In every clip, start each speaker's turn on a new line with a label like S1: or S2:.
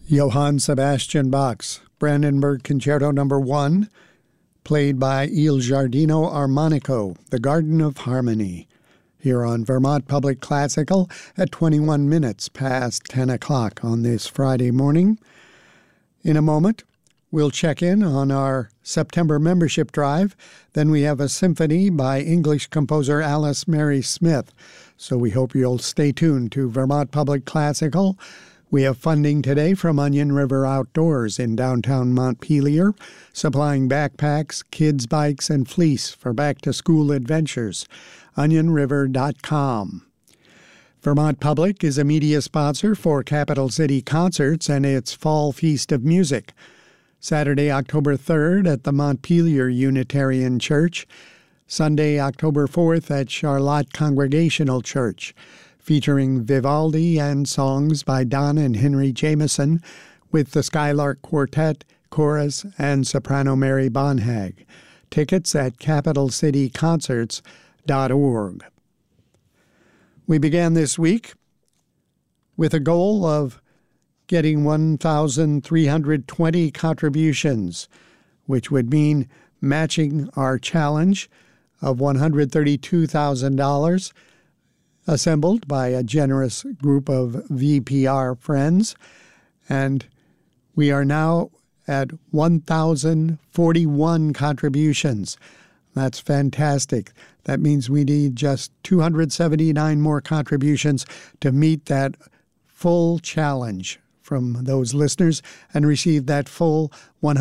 S1: Johann Sebastian Bach's Brandenburg Concerto No. 1, played by Il Giardino Armonico, The Garden of Harmony, here on Vermont Public Classical at 21 minutes past 10 o'clock on this Friday morning. In a moment, we'll check in on our September membership drive. Then we have a symphony by English composer Alice Mary Smith. So we hope you'll stay tuned to Vermont Public Classical. We have funding today from Onion River Outdoors in downtown Montpelier, supplying backpacks, kids' bikes, and fleece for back-to-school adventures. OnionRiver.com. Vermont Public is a media sponsor for Capital City Concerts and its Fall Feast of Music. Saturday, October 3rd at the Montpelier Unitarian Church. Sunday, October 4th at Charlotte Congregational Church, featuring Vivaldi and songs by Don and Henry Jameson with the Skylark Quartet, Chorus, and soprano Mary Bonhag. Tickets at capitalcityconcerts.org. We began this week with a goal of getting 1,320 contributions, which would mean matching our challenge of $132,000 assembled by a generous group of VPR friends. And we are now at 1,041 contributions. That's fantastic. That means we need just 279 more contributions to meet that full challenge from those listeners and receive that full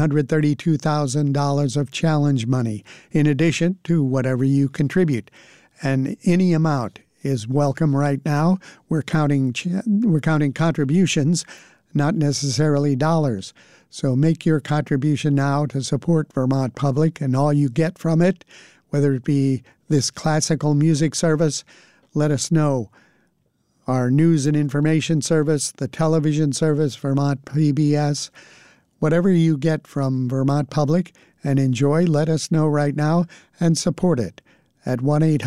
S1: $132,000 of challenge money, in addition to whatever you contribute. And any amount is welcome right now. We're counting contributions, not necessarily dollars. So make your contribution now to support Vermont Public, and all you get from it, whether it be this classical music service, let us know. Our news and information service, the television service, Vermont PBS, whatever you get from Vermont Public and enjoy, let us know right now and support it at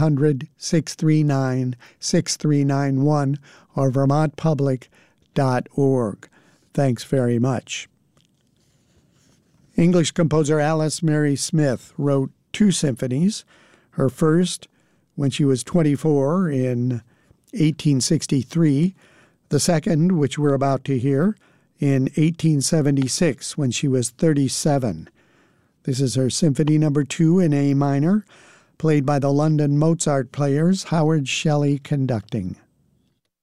S1: 1-800-639-6391 or vermontpublic.org. Thanks very much. English composer Alice Mary Smith wrote 2 symphonies. Her first, when she was 24 in 1863. The second, which we're about to hear, in 1876, when she was 37. This is her Symphony No. 2 in A minor, played by the London Mozart Players, Howard Shelley conducting.